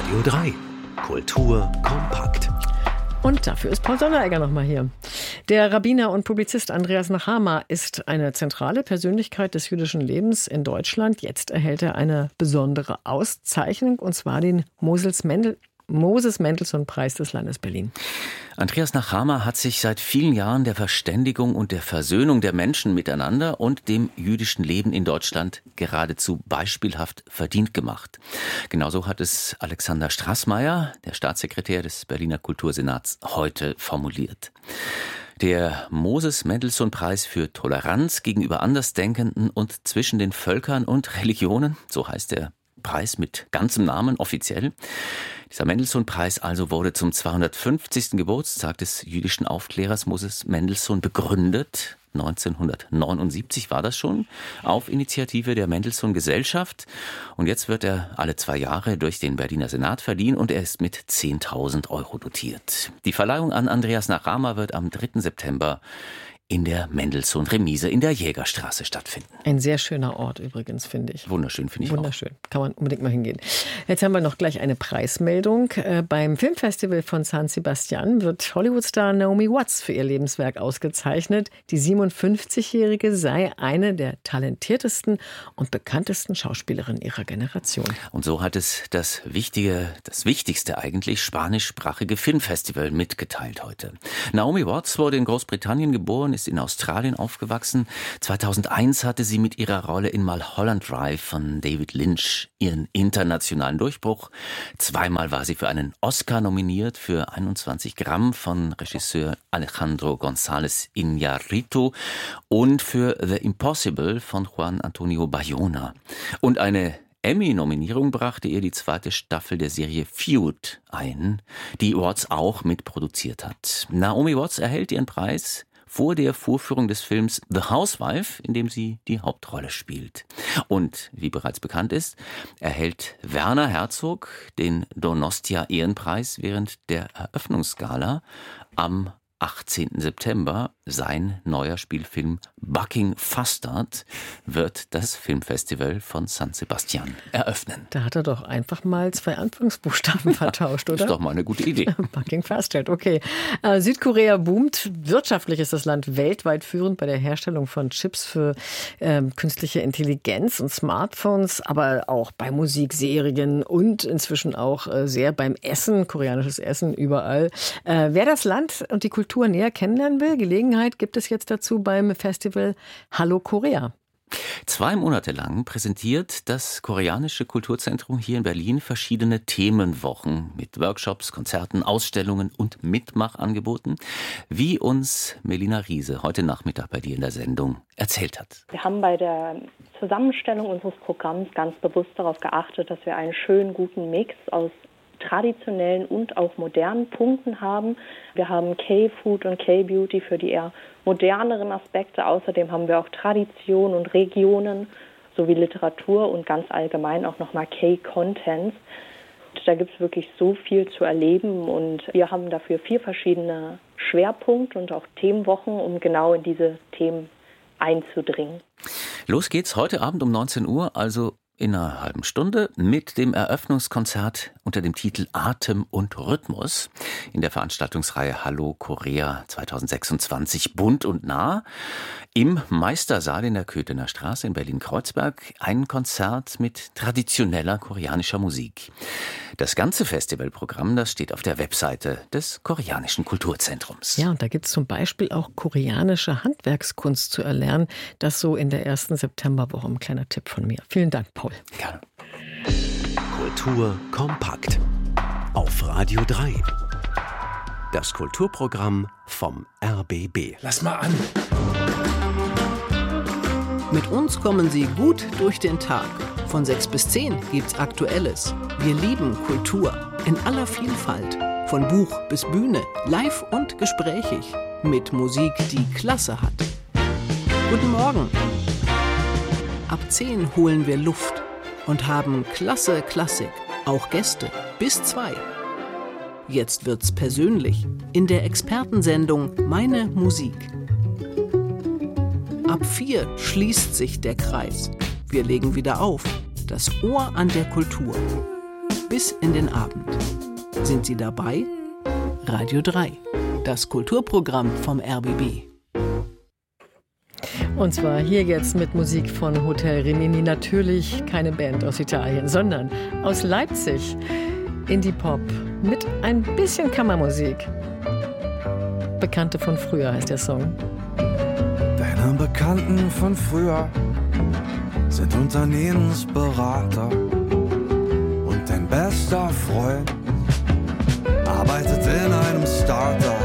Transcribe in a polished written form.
Radio 3. Kultur kompakt. Und dafür ist Paul Sonderegger nochmal hier. Der Rabbiner und Publizist Andreas Nachama ist eine zentrale Persönlichkeit des jüdischen Lebens in Deutschland. Jetzt erhält er eine besondere Auszeichnung, und zwar den Moses Mendelssohn-Preis des Landes Berlin. Andreas Nachama hat sich seit vielen Jahren der Verständigung und der Versöhnung der Menschen miteinander und dem jüdischen Leben in Deutschland geradezu beispielhaft verdient gemacht. Genauso hat es Alexander Straßmeier, der Staatssekretär des Berliner Kultursenats, heute formuliert. Der Moses Mendelssohn-Preis für Toleranz gegenüber Andersdenkenden und zwischen den Völkern und Religionen, so heißt der Preis mit ganzem Namen offiziell. Dieser Mendelssohn-Preis also wurde zum 250. Geburtstag des jüdischen Aufklärers Moses Mendelssohn begründet. 1979 war das schon, auf Initiative der Mendelssohn-Gesellschaft. Und jetzt wird er alle 2 Jahre durch den Berliner Senat verliehen und er ist mit 10.000 Euro dotiert. Die Verleihung an Andreas Nachama wird am 3. September in der Mendelssohn-Remise in der Jägerstraße stattfinden. Ein sehr schöner Ort übrigens, finde ich. Wunderschön, finde ich Wunderschön. Auch. Kann man unbedingt mal hingehen. Jetzt haben wir noch gleich eine Preismeldung. Beim Filmfestival von San Sebastian wird Hollywood-Star Naomi Watts für ihr Lebenswerk ausgezeichnet. Die 57-Jährige sei eine der talentiertesten und bekanntesten Schauspielerinnen ihrer Generation. Und so hat es das Wichtigste eigentlich, spanischsprachige Filmfestival mitgeteilt heute. Naomi Watts wurde in Großbritannien geboren, ist in Australien aufgewachsen. 2001 hatte sie mit ihrer Rolle in Mulholland Drive von David Lynch ihren internationalen Durchbruch. 2-mal war sie für einen Oscar nominiert für 21 Gramm von Regisseur Alejandro González Iñárritu und für The Impossible von Juan Antonio Bayona. Und eine Emmy-Nominierung brachte ihr die 2. Staffel der Serie Feud ein, die Watts auch mitproduziert hat. Naomi Watts erhält ihren Preis vor der Vorführung des Films The Housewife, in dem sie die Hauptrolle spielt. Und wie bereits bekannt ist, erhält Werner Herzog den Donostia Ehrenpreis während der Eröffnungsgala am 18. September. Sein neuer Spielfilm Bucking Fastard wird das Filmfestival von San Sebastian eröffnen. Da hat er doch einfach mal 2 Anfangsbuchstaben vertauscht, oder? Das ist doch mal eine gute Idee. Bucking Fastard, okay. Südkorea boomt. Wirtschaftlich ist das Land weltweit führend bei der Herstellung von Chips für künstliche Intelligenz und Smartphones, aber auch bei Musikserien und inzwischen auch sehr beim Essen, koreanisches Essen überall. Wer das Land und die Kultur näher kennenlernen will, Gelegenheit gibt es jetzt dazu beim Festival Hallo Korea. 2 Monate lang präsentiert das Koreanische Kulturzentrum hier in Berlin verschiedene Themenwochen mit Workshops, Konzerten, Ausstellungen und Mitmachangeboten, wie uns Melina Riese heute Nachmittag bei dir in der Sendung erzählt hat. Wir haben bei der Zusammenstellung unseres Programms ganz bewusst darauf geachtet, dass wir einen schönen, guten Mix aus traditionellen und auch modernen Punkten haben. Wir haben K-Food und K-Beauty für die eher moderneren Aspekte. Außerdem haben wir auch Tradition und Regionen sowie Literatur und ganz allgemein auch nochmal K-Contents. Da gibt es wirklich so viel zu erleben und wir haben dafür 4 verschiedene Schwerpunkte und auch Themenwochen, um genau in diese Themen einzudringen. Los geht's heute Abend um 19 Uhr, also in einer halben Stunde, mit dem Eröffnungskonzert unter dem Titel Atem und Rhythmus in der Veranstaltungsreihe Hallo Korea 2026 bunt und nah im Meistersaal in der Köthener Straße in Berlin-Kreuzberg ein Konzert mit traditioneller koreanischer Musik. Das ganze Festivalprogramm, das steht auf der Webseite des Koreanischen Kulturzentrums. Ja, und da gibt es zum Beispiel auch koreanische Handwerkskunst zu erlernen. Das so in der 1. Septemberwoche. Ein kleiner Tipp von mir. Vielen Dank, Paul. Gerne. Kultur kompakt. Auf Radio 3. Das Kulturprogramm vom RBB. Lass mal an. Mit uns kommen Sie gut durch den Tag. Von 6 bis 10 gibt's Aktuelles. Wir lieben Kultur in aller Vielfalt. Von Buch bis Bühne, live und gesprächig. Mit Musik, die Klasse hat. Guten Morgen. Ab 10 holen wir Luft und haben klasse Klassik. Auch Gäste bis 2. Jetzt wird's persönlich in der Expertensendung Meine Musik. Ab 4 schließt sich der Kreis. Wir legen wieder auf. Das Ohr an der Kultur. bis in den Abend. Sind Sie dabei? Radio 3, das Kulturprogramm vom RBB. Und zwar hier jetzt mit Musik von Hotel Rimini. Natürlich keine Band aus Italien, sondern aus Leipzig. Indie-Pop mit ein bisschen Kammermusik. Bekannte von früher heißt der Song. Deine Bekannten von früher sind Unternehmensberater und dein bester Freund arbeitet in einem Startup.